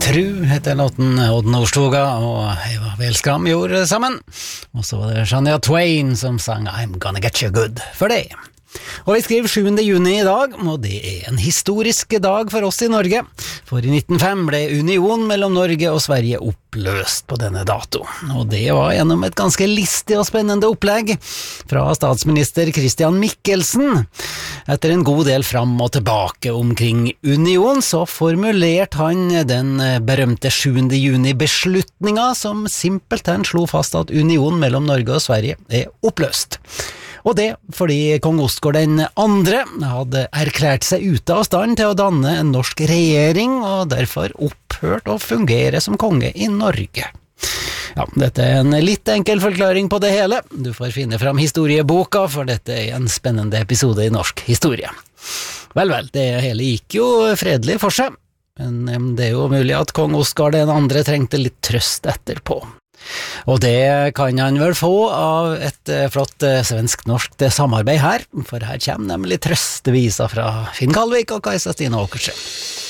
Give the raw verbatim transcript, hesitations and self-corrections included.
Tru heter låten Odd Nordstoga og Eva Welskram gjorde sammen. Og så var det Shania Twain som sang I'm Gonna Get You Good for det. Og vi skriver sjuende juni i dag, og det er en historisk dag for oss i Norge. For i nitten null fem ble union mellom Norge og Sverige oppløst på denne dato. Og det var gjennom et ganske listig og spennende opplegg fra statsminister Christian Michelsen. Etter en god del fram og tilbake omkring union, så formulerte han den berømte sjuende juni-beslutninga som simpelthen slo fast at union mellom Norge og Sverige er oppløst. Og det fordi kong Oscar den andre hadde erklært seg ute av stand til å danne en norsk regjering, og derfor opphørt å fungere som konge i Norge. Ja, dette er en litt enkel forklaring på det hele. Du får finne fram historieboka, for dette er en spennende episode i norsk historie. Vel, vel, det hele gikk jo fredelig for seg, men det er jo mulig at kong Oscar den andre trengte litt trøst etterpå. Og det kan han vel få av et flott svensk-norsk samarbeid her, for her kommer nemlig trøsteviser fra Finn Kalvik og Kajsa Stina Åkersen.